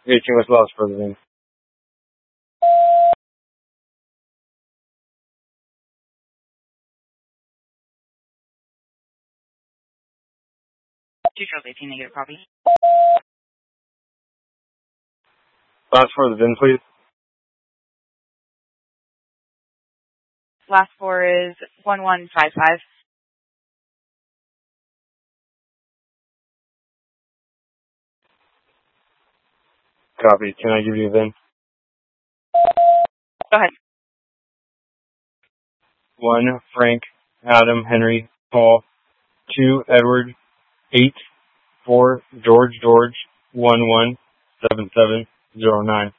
18 West Lost for the VIN. Charles 18, negative copy. Last for the VIN, please. Last four is 1155. Copy. Can I give you a VIN? Go ahead. 1, Frank, Adam, Henry, Paul. 2, Edward. 8, 4, George, 117709.